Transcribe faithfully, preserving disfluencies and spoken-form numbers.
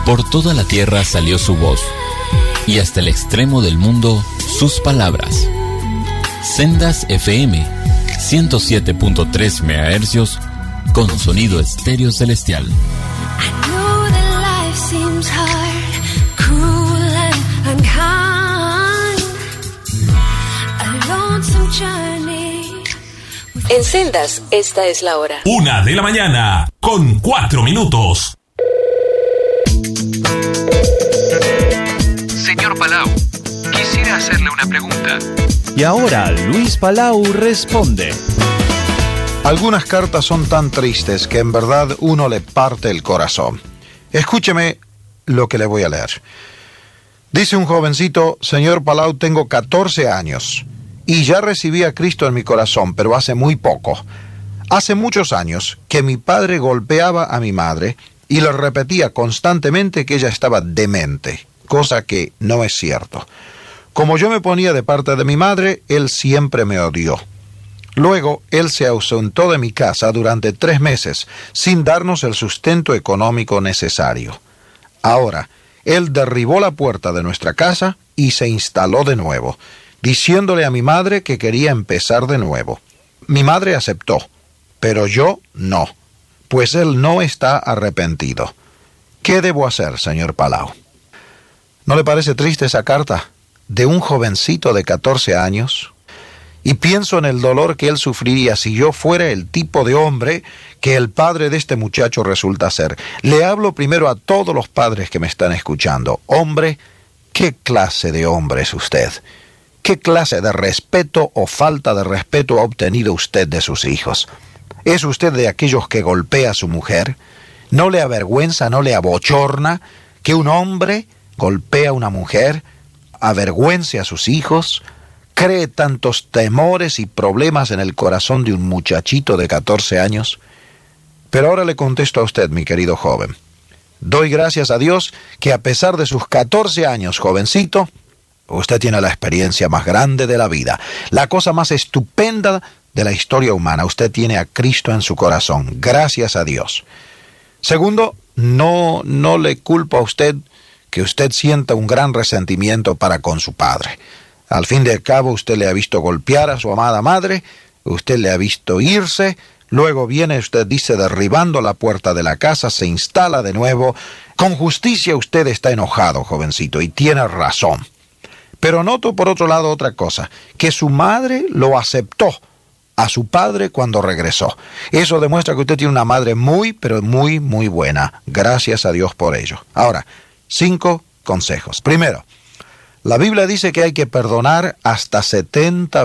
Por toda la tierra salió su voz, y hasta el extremo del mundo sus palabras. Sendas F M, ciento siete punto tres megahercios, con sonido estéreo celestial. En Sendas, esta es la hora. Una de la mañana, con cuatro minutos. Señor Palau, quisiera hacerle una pregunta. Y ahora Luis Palau responde. Algunas cartas son tan tristes que en verdad uno le parte el corazón. Escúcheme lo que le voy a leer. Dice un jovencito: señor Palau, tengo catorce años y ya recibí a Cristo en mi corazón, pero hace muy poco. Hace muchos años que mi padre golpeaba a mi madre y le repetía constantemente que ella estaba demente, cosa que no es cierto. Como yo me ponía de parte de mi madre, él siempre me odió. Luego, él se ausentó de mi casa durante tres meses, sin darnos el sustento económico necesario. Ahora, él derribó la puerta de nuestra casa y se instaló de nuevo, diciéndole a mi madre que quería empezar de nuevo. Mi madre aceptó, pero yo no, pues él no está arrepentido. ¿Qué debo hacer, señor Palau? ¿No le parece triste esa carta de un jovencito de catorce años? Y pienso en el dolor que él sufriría si yo fuera el tipo de hombre que el padre de este muchacho resulta ser. Le hablo primero a todos los padres que me están escuchando. Hombre, ¿qué clase de hombre es usted? ¿Qué clase de respeto o falta de respeto ha obtenido usted de sus hijos? ¿Es usted de aquellos que golpea a su mujer? ¿No le avergüenza, no le abochorna que un hombre golpea a una mujer, avergüence a sus hijos, cree tantos temores y problemas en el corazón de un muchachito de catorce años? Pero ahora le contesto a usted, mi querido joven. Doy gracias a Dios que a pesar de sus catorce años, jovencito, usted tiene la experiencia más grande de la vida, la cosa más estupenda de la historia humana. Usted tiene a Cristo en su corazón. Gracias a Dios. Segundo, no, no le culpo a usted que usted sienta un gran resentimiento para con su padre. Al fin y al cabo, usted le ha visto golpear a su amada madre, usted le ha visto irse, luego viene usted, dice, derribando la puerta de la casa, se instala de nuevo. Con justicia usted está enojado, jovencito, y tiene razón. Pero noto por otro lado otra cosa, que su madre lo aceptó a su padre cuando regresó. Eso demuestra que usted tiene una madre muy, pero muy, muy buena. Gracias a Dios por ello. Ahora, cinco consejos. Primero, la Biblia dice que hay que perdonar hasta setenta